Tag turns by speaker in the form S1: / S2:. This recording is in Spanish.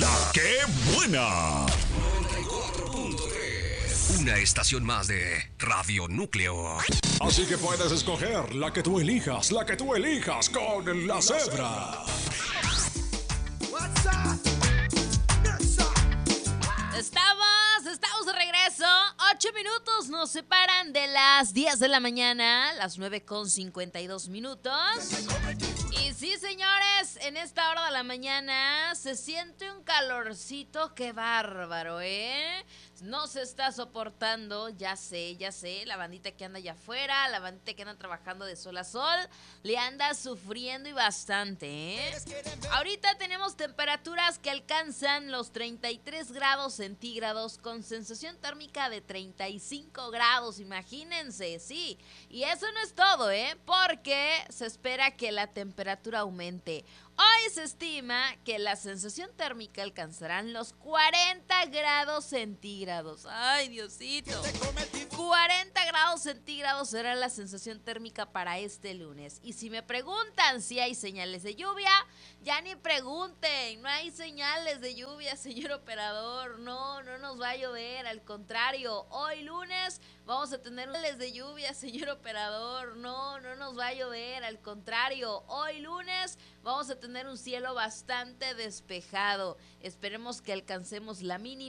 S1: La que buena.
S2: Una estación más de Radio Núcleo.
S1: Así que puedes escoger la que tú elijas con la cebra.
S3: Estamos de regreso. 8 minutos nos separan de las 10 de la mañana, las 9:52. Y sí, señores, en esta hora de la mañana se siente un calorcito, qué bárbaro, ¿eh? No se está soportando, ya sé, la bandita que anda allá afuera, la bandita que anda trabajando de sol a sol, le anda sufriendo y bastante, ¿eh? Ahorita tenemos temperaturas que alcanzan los 33 grados centígrados con sensación térmica de 35 grados, imagínense, sí. Y eso no es todo, ¿eh? Porque se espera que la temperatura aumente. Hoy se estima que la sensación térmica alcanzarán los 40 grados centígrados. ¡Ay, Diosito! 40 grados centígrados será la sensación térmica para este lunes. Y si me preguntan si hay señales de lluvia, ya ni pregunten. No hay señales de lluvia, señor operador. No nos va a llover. Al contrario, hoy lunes vamos a tener señales de lluvia, señor operador. No nos va a llover. Al contrario, hoy lunes vamos a tener un cielo bastante despejado. Esperemos que alcancemos la mínima